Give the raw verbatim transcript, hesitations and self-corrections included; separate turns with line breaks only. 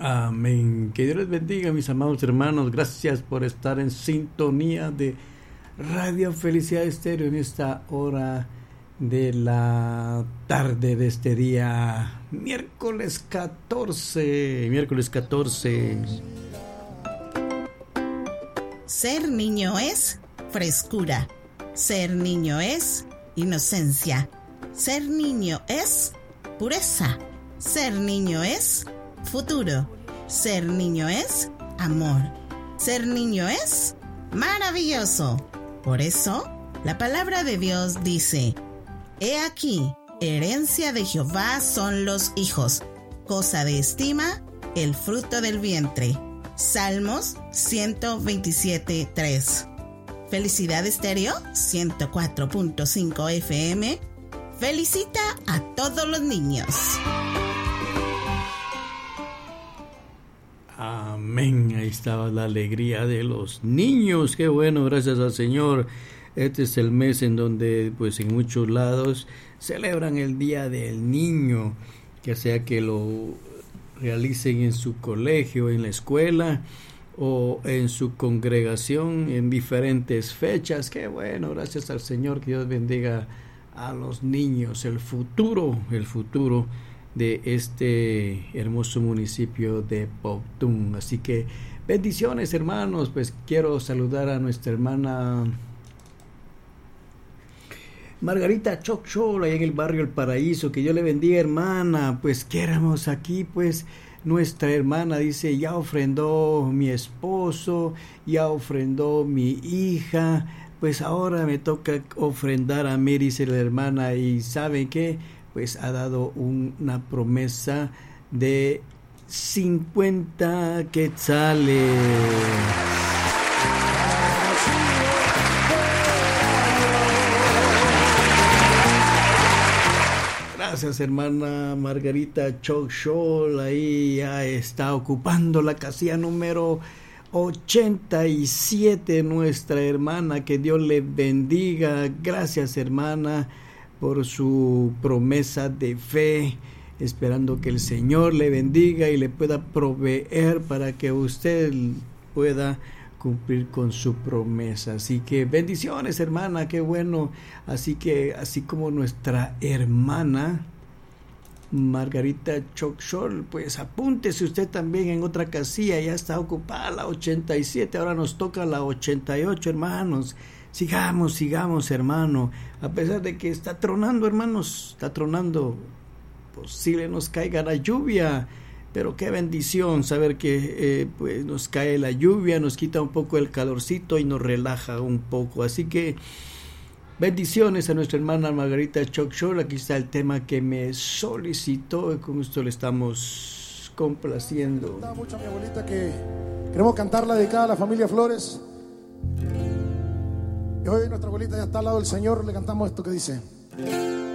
Amén. Que Dios les bendiga, mis amados hermanos. Gracias por estar en sintonía de Radio Felicidad Estéreo en esta hora de la tarde de este día, miércoles catorce. Miércoles catorce.
Ser niño es frescura. Ser niño es inocencia. Ser niño es pureza. Ser niño es futuro. Ser niño es amor. Ser niño es maravilloso. Por eso, la palabra de Dios dice: He aquí, herencia de Jehová son los hijos, cosa de estima el fruto del vientre. Salmos ciento veintisiete, tres. Felicidad Estéreo ciento cuatro punto cinco F M felicita a todos los niños.
Amén. Ahí estaba la alegría de los niños. Qué bueno, gracias al Señor. Este es el mes en donde, pues, en muchos lados celebran el Día del Niño, ya sea que lo realicen en su colegio, en la escuela o en su congregación en diferentes fechas. Qué bueno, gracias al Señor. Que Dios bendiga a los niños, el futuro, el futuro de este hermoso municipio de Poptún. Así que bendiciones, hermanos. Pues quiero saludar a nuestra hermana Margarita Choc-Chol, ahí en el barrio El Paraíso. Que Dios le bendiga, hermana. Pues queremos aquí, pues, nuestra hermana dice: ya ofrendó mi esposo, ya ofrendó mi hija, pues ahora me toca ofrendar a mí, dice la hermana. Y ¿saben qué? Pues ha dado un, una promesa de cincuenta quetzales. Gracias, hermana Margarita Choc-Chol. Ahí ya está ocupando la casilla número ochenta y siete nuestra hermana. Que Dios le bendiga. Gracias, hermana, por su promesa de fe, esperando que el Señor le bendiga y le pueda proveer para que usted pueda cumplir con su promesa. Así que bendiciones, hermana, qué bueno. Así que así como nuestra hermana Margarita Choc-Chol, pues apúntese usted también en otra casilla. Ya está ocupada la ochenta y siete, ahora nos toca la ochenta y ocho, hermanos. Sigamos, sigamos, hermano. A pesar de que está tronando, hermanos, está tronando, posible nos caiga la lluvia. Pero qué bendición saber que eh, pues nos cae la lluvia, nos quita un poco el calorcito y nos relaja un poco. Así que bendiciones a nuestra hermana Margarita Choc-Chol. Aquí está el tema que me solicitó y con esto le estamos complaciendo.
Me da mucho a mi abuelita que queremos cantarla dedicada a la familia Flores. Y hoy nuestra abuelita ya está al lado del Señor, le cantamos esto que dice: